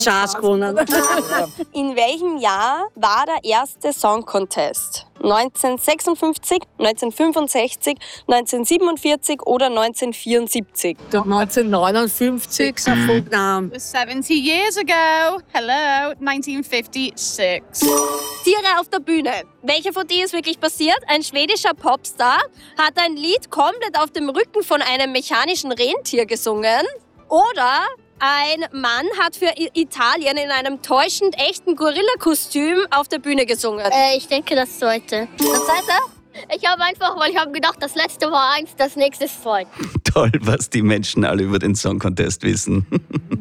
Chance gewonnen. In welchem Jahr war der erste Song Contest? 1956, 1965, 1947 oder 1974? Der 1959 ist ein Vornamen. 70 years ago. Hello, 1956. Tiere auf der Bühne. Welche von denen ist wirklich passiert? Ein schwedischer Popstar hat ein Lied komplett auf dem Rücken von einem mechanischen Rentier gesungen. Oder ein Mann hat für Italien in einem täuschend echten Gorilla-Kostüm auf der Bühne gesungen. Ich denke das zweite. Das zweite? Ich habe gedacht, das letzte war 1, das nächste ist 2. Toll, was die Menschen alle über den Song Contest wissen.